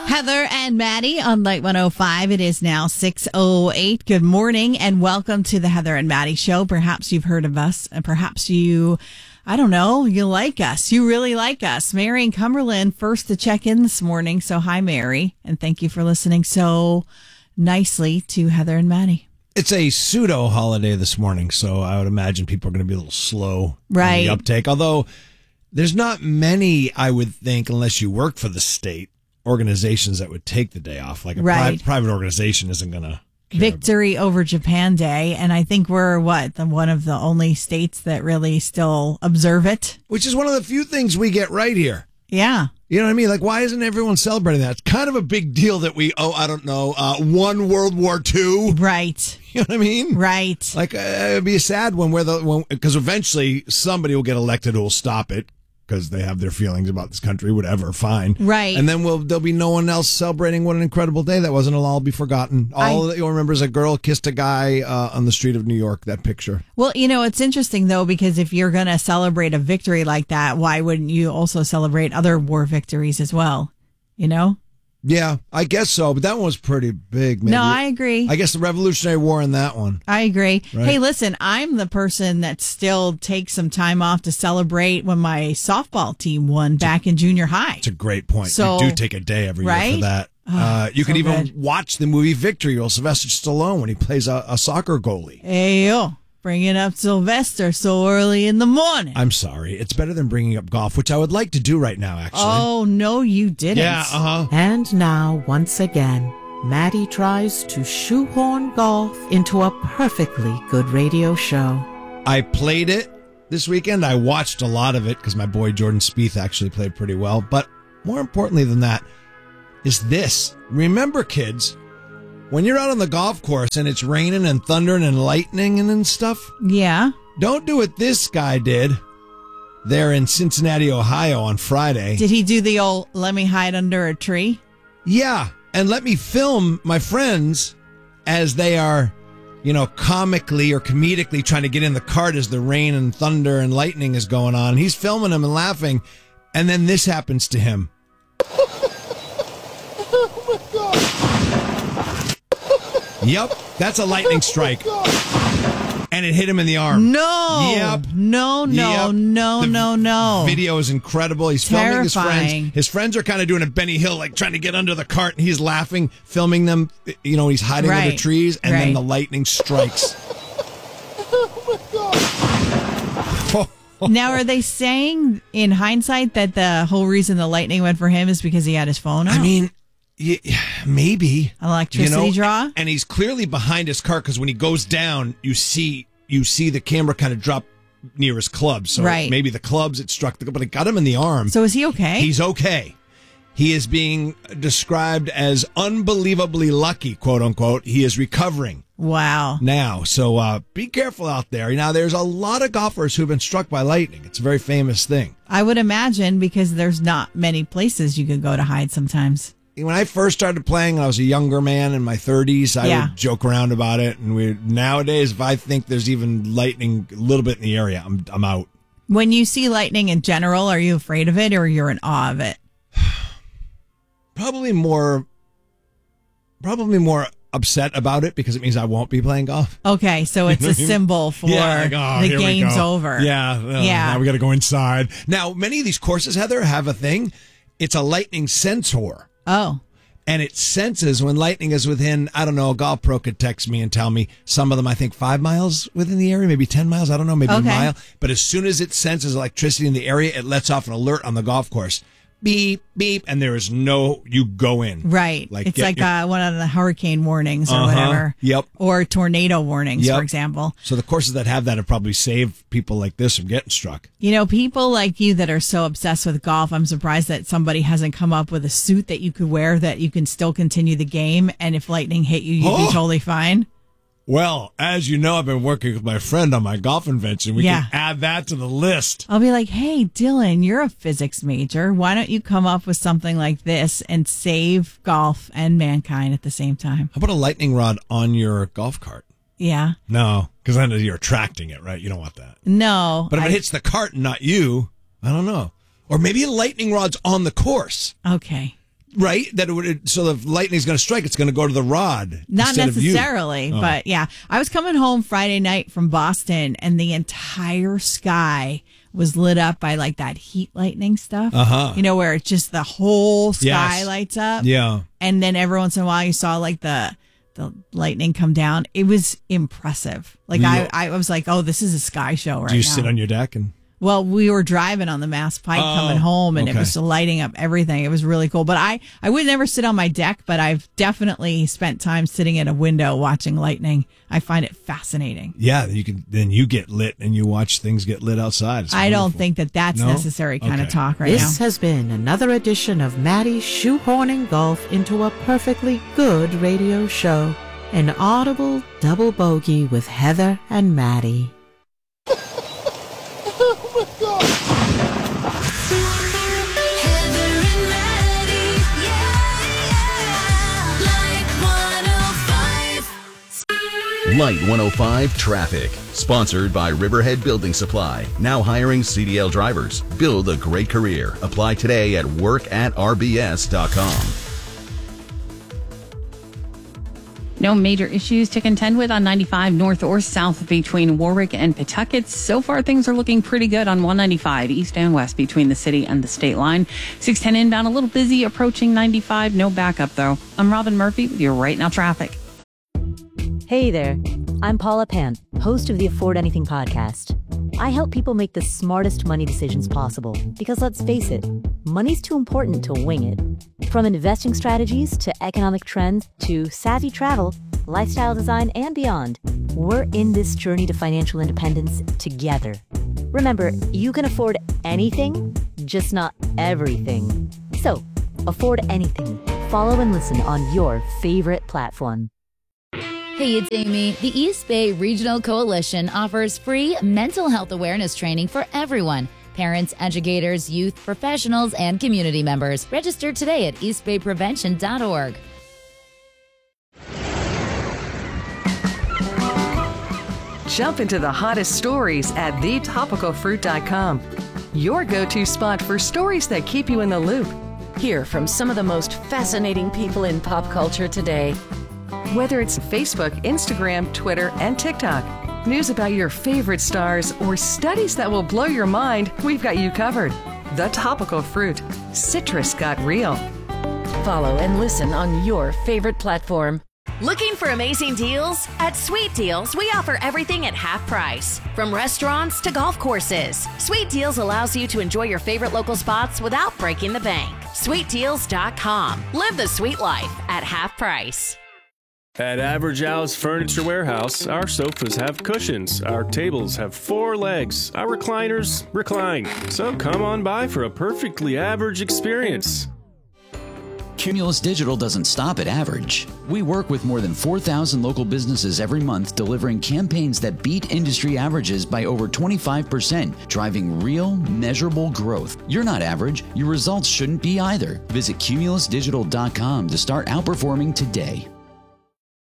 Heather and Maddie on Light 105. It is now 6:08. Good morning and welcome to the Heather and Maddie Show. Perhaps you've heard of us and perhaps you like us. You really like us. Mary in Cumberland first to check in this morning. So hi, Mary. And thank you for listening so nicely to Heather and Maddie. It's a pseudo holiday this morning, so I would imagine people are going to be a little slow in the uptake. Although there's not many, I would think, unless you work for the state, organizations that would take the day off. Like a private organization isn't going to. Victory over Japan Day, and I think we're one of the only states that really still observe it. Which is one of the few things we get right here. Yeah. You know what I mean? Like, why isn't everyone celebrating that? It's kind of a big deal that we, won World War II. Right. You know what I mean? Right. Like, it'd be a sad one because eventually somebody will get elected who will stop it because they have their feelings about this country, whatever, fine. Right. And then there'll be no one else celebrating what an incredible day that wasn't. It'll all be forgotten. All that you'll remember is a girl kissed a guy on the street of New York, that picture. Well, it's interesting, though, because if you're going to celebrate a victory like that, why wouldn't you also celebrate other war victories as well? Yeah, I guess so, but that one was pretty big. Maybe. No, I agree. I guess the Revolutionary War in that one. I agree. Right? Hey, listen, I'm the person that still takes some time off to celebrate when my softball team won back in junior high. It's a great point. So, you do take a day every year for that. You can even watch the movie Victory with Sylvester Stallone when he plays a soccer goalie. Ayo. Bringing up Sylvester so early in the morning. I'm sorry. It's better than bringing up golf, which I would like to do right now, actually. Oh, no, you didn't. Yeah, And now, once again, Maddie tries to shoehorn golf into a perfectly good radio show. I played it this weekend. I watched a lot of it because my boy Jordan Spieth actually played pretty well. But more importantly than that is this. Remember, kids, when you're out on the golf course and it's raining and thundering and lightning and stuff, yeah, don't do what this guy did there in Cincinnati, Ohio on Friday. Did he do the old let me hide under a tree? Yeah, and let me film my friends as they are, comically or comedically trying to get in the cart as the rain and thunder and lightning is going on. And he's filming them and laughing, and then this happens to him. Oh, my God. Yep, that's a lightning strike. And it hit him in the arm. No. Yep. No. The video is incredible. He's filming his Terrifying. friends. His friends are kind of doing a Benny Hill, like trying to get under the cart, and he's laughing, filming them. He's hiding under trees, and then the lightning strikes. Oh, my God. Now, are they saying in hindsight that the whole reason the lightning went for him is because he had his phone out? I mean, maybe electricity draw, and he's clearly behind his car because when he goes down, you see the camera kind of drop near his club. So maybe the clubs it struck, but it got him in the arm. So is he okay? He's okay. He is being described as unbelievably lucky, quote unquote. He is recovering. Wow. Now, so be careful out there. Now, there's a lot of golfers who've been struck by lightning. It's a very famous thing. I would imagine because there's not many places you could go to hide sometimes. When I first started playing, when I was a younger man in my 30s, I would joke around about it. And nowadays, if I think there's even lightning a little bit in the area, I'm out. When you see lightning in general, are you afraid of it or you're in awe of it? Probably more upset about it because it means I won't be playing golf. Okay, so it's a symbol for the game's over. Yeah. Now we got to go inside. Now, many of these courses, Heather, have a thing. It's a lightning sensor. Oh. And it senses when lightning is within, I don't know, a golf pro could text me and tell me some of them, I think 5 miles within the area, maybe 10 miles. I don't know, maybe a mile. But as soon as it senses electricity in the area, it lets off an alert on the golf course. Beep, beep, and there is you go in. Right. It's like one of the hurricane warnings or whatever. Yep. Or tornado warnings, for example. So the courses that have that have probably saved people like this from getting struck. People like you that are so obsessed with golf, I'm surprised that somebody hasn't come up with a suit that you could wear that you can still continue the game, and if lightning hit you, you'd be totally fine. Well, as you know, I've been working with my friend on my golf invention. We can add that to the list. I'll be like, hey, Dylan, you're a physics major. Why don't you come up with something like this and save golf and mankind at the same time? How about a lightning rod on your golf cart? Yeah. No, because then you're attracting it, right? You don't want that. No. But if it hits the cart and not you, I don't know. Or maybe a lightning rod's on the course. Okay. Right? That it would, so the lightning's going to strike, it's going to go to the rod. Not instead necessarily, of you. but yeah. I was coming home Friday night from Boston, and the entire sky was lit up by like that heat lightning stuff. You know, where it's just the whole sky lights up. Yeah. And then every once in a while you saw like the lightning come down. It was impressive. Like I was like, oh, this is a sky show right now. Do you sit on your deck and... Well, we were driving on the Mass Pike coming home, and it was lighting up everything. It was really cool. But I would never sit on my deck, but I've definitely spent time sitting at a window watching lightning. I find it fascinating. Yeah, you get lit and you watch things get lit outside. I don't think that's necessary kind of talk right now. This has been another edition of Maddie's Shoehorning Golf into a Perfectly Good Radio Show. An audible double bogey with Heather and Maddie. Light 105 Traffic. Sponsored by Riverhead Building Supply. Now hiring CDL drivers. Build a great career. Apply today at workatrbs.com. No major issues to contend with on 95 north or south between Warwick and Pawtucket. So far, things are looking pretty good on 195 east and west between the city and the state line. 610 inbound, a little busy approaching 95. No backup, though. I'm Robin Murphy with your Right Now Traffic. Hey there. I'm Paula Pan, host of the Afford Anything podcast. I help people make the smartest money decisions possible because, let's face it, money's too important to wing it. From investing strategies to economic trends to savvy travel, lifestyle design, and beyond, we're in this journey to financial independence together. Remember, you can afford anything, just not everything. So, afford anything. Follow and listen on your favorite platform. Hey, it's Amy. The East Bay Regional Coalition offers free mental health awareness training for everyone. Parents, educators, youth, professionals, and community members. Register today at eastbayprevention.org. Jump into the hottest stories at thetopicalfruit.com. Your go-to spot for stories that keep you in the loop. Hear from some of the most fascinating people in pop culture today. Whether it's Facebook, Instagram, Twitter, and TikTok, news about your favorite stars, or studies that will blow your mind, we've got you covered. The Topical Fruit. Citrus got real. Follow and listen on your favorite platform. Looking for amazing deals? At Sweet Deals, we offer everything at half price. From restaurants to golf courses, Sweet Deals allows you to enjoy your favorite local spots without breaking the bank. SweetDeals.com. Live the sweet life at half price. At Average Al's Furniture Warehouse, our sofas have cushions, our tables have 4 legs, our recliners recline. So come on by for a perfectly average experience. Cumulus Digital doesn't stop at average. We work with more than 4,000 local businesses every month, delivering campaigns that beat industry averages by over 25%, driving real, measurable growth. You're not average. Your results shouldn't be either. Visit cumulusdigital.com to start outperforming today.